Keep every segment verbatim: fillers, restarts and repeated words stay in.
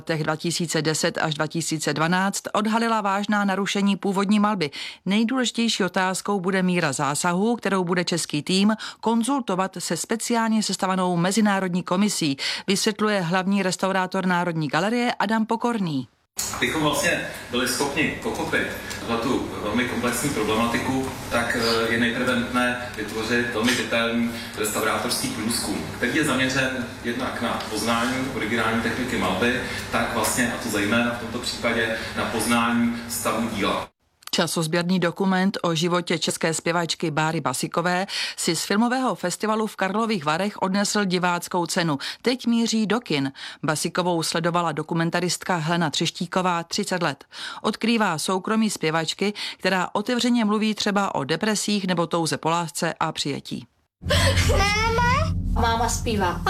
letech dva tisíce deset až dva tisíce dvanáct odhalila vážná narušení původní malby. Nejdůležitější otázkou bude míra zásahu, kterou bude český tým konzultovat se speciálně sestavenou mezinárodní komisí, vysvětluje hlavní restaurátor Národní galerie Adam Pokorný. Abychom vlastně byli schopni pochopit tu velmi komplexní problematiku, tak je nejprve nutné vytvořit velmi detailní restaurátorský průzkum, který je zaměřen jednak na poznání originální techniky malby, tak vlastně, a to zejména v tomto případě, na poznání stavu díla. Časozběrný dokument o životě české zpěvačky Báry Basikové si z filmového festivalu v Karlových Varech odnesl diváckou cenu. Teď míří do kin. Basikovou sledovala dokumentaristka Helena Třeštíková třicet let. Odkrývá soukromí zpěvačky, která otevřeně mluví třeba o depresích nebo touze po lásce a přijetí. Máma? Máma zpívá.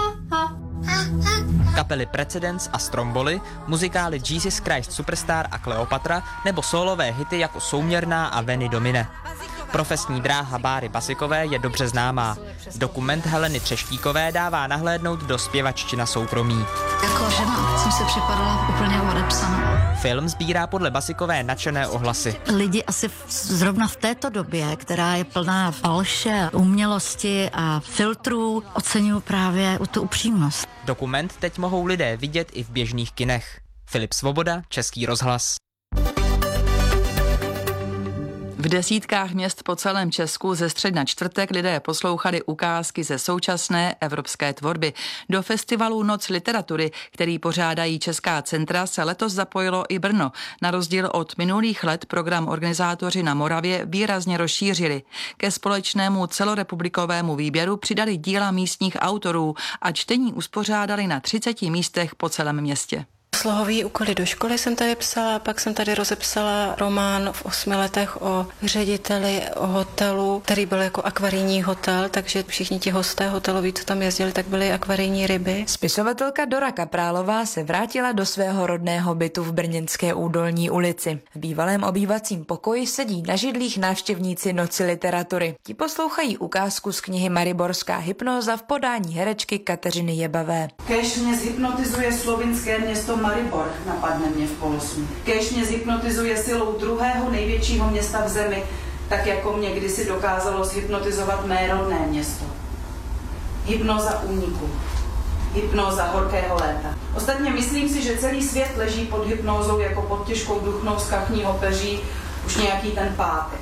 Kapely Precedence a Stromboli, muzikály Jesus Christ Superstar a Kleopatra nebo sólové hity jako Souměrná a Veni Domine. Profesní dráha Báry Basikové je dobře známá. Dokument Heleny Třeštíkové dává nahlédnout do zpěvaččina soukromí. Jako žena jsem se připadala úplně odepsaná. Film sbírá podle Basikové nadšené ohlasy. Lidi asi v, zrovna v této době, která je plná falše, umělosti a filtrů, oceňují právě tu upřímnost. Dokument teď mohou lidé vidět i v běžných kinech. Filip Svoboda, Český rozhlas. V desítkách měst po celém Česku ze střed na čtvrtek lidé poslouchali ukázky ze současné evropské tvorby. Do festivalu Noc literatury, který pořádají Česká centra, se letos zapojilo i Brno. Na rozdíl od minulých let program organizátoři na Moravě výrazně rozšířili. Ke společnému celorepublikovému výběru přidali díla místních autorů a čtení uspořádali na třiceti místech po celém městě. Slohový úkoly do školy jsem tady psala, pak jsem tady rozepsala román v osmi letech o řediteli hotelu, který byl jako akvarijní hotel, takže všichni ti hosté hoteloví, co tam jezdili, tak byly akvarijní ryby. Spisovatelka Dora Kaprálová se vrátila do svého rodného bytu v brněnské Údolní ulici. V bývalém obývacím pokoji sedí na židlích návštěvníci Noci literatury. Ti poslouchají ukázku z knihy Mariborská hypnóza v podání herečky Kateřiny Jebavé. Kéž mě zhypnotizuje slovinské město Maribor, napadne mě v polosnu. Kéž mě zhypnotizuje silou druhého největšího města v zemi, tak jako mě kdysi dokázalo zhypnotizovat mé rodné město. Hypnóza úniku. Hypnóza horkého léta. Ostatně myslím si, že celý svět leží pod hypnózou jako pod těžkou duchnou z kachního peří už nějaký ten pátek.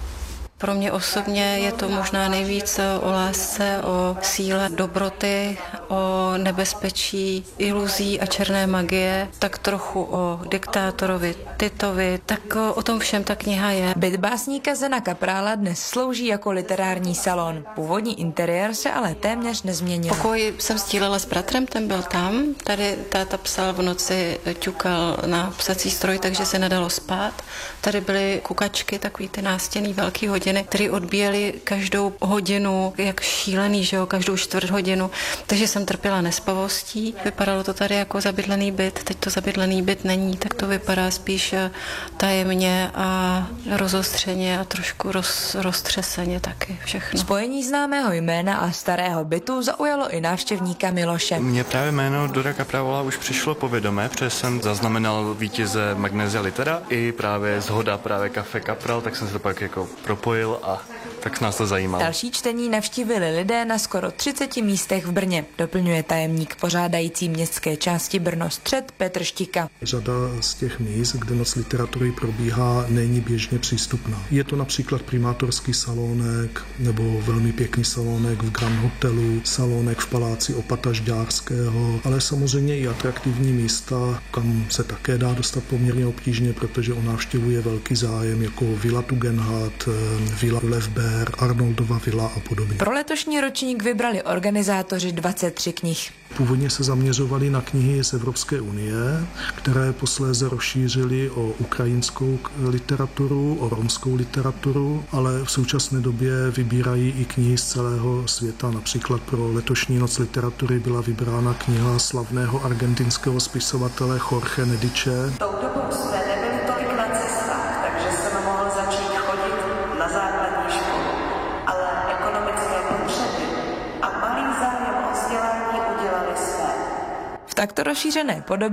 Pro mě osobně je to možná nejvíc o lásce, o síle dobroty, o nebezpečí, iluzí a černé magie, tak trochu o diktátorovi Titovi, tak o tom všem ta kniha je. Byt básníka Zena Kaprála dnes slouží jako literární salon. Původní interiér se ale téměř nezměnil. Pokoj jsem sdílela s bratrem, ten byl tam. Tady táta psal v noci, ťukal na psací stroj, takže se nedalo spát. Tady byly kukačky, takový ty nástěnný velký hodiny, který odbíjeli každou hodinu, jak šílený, že jo, každou čtvrt hodinu. Takže jsem trpěla nespavostí. Vypadalo to tady jako zabydlený byt, teď to zabydlený byt není, tak to vypadá spíš tajemně a rozostřeně a trošku roz, roztřeseně taky všechno. Spojení známého jména a starého bytu zaujalo i návštěvníka Miloše. Mně právě jméno Dora Kaprálová už přišlo povědomé, protože jsem zaznamenal vítěze Magnesia Litera i právě zhoda právě Kafe Kapral, tak jsem se to pak jako propojil a tak nás to zajímalo. Další čtení navštívili lidé na skoro třiceti místech v Brně, doplňuje tajemník pořádající městské části Brno Střed Petr Štika. Řada z těch míst, kde Noc literatury probíhá, není běžně přístupná. Je to například primátorský salónek nebo velmi pěkný salónek v Grand Hotelu, salónek v paláci Opata Žďárského, ale samozřejmě i atraktivní místa, kam se také dá dostat poměrně obtížně, protože o návštěvu je velký zájem, jako Villa Tugendhat, Villa Levber, Arnoldova vila a podobně. Pro letošní ročník vybrali organizátoři dvacet tři knih. Původně se zaměřovali na knihy z Evropské unie, které posléze rozšířili o ukrajinskou literaturu, o romskou literaturu, ale v současné době vybírají i knihy z celého světa. Například pro letošní Noc literatury byla vybrána kniha slavného argentinského spisovatele Jorge Nediče. Tou dobou jsme nebyli tolik na cestách, takže jsem mohl začít chodit na základní školu. Ale ekonomické potřeby a malý zájem o vzdělání udělali své. V takto rozšířené podobě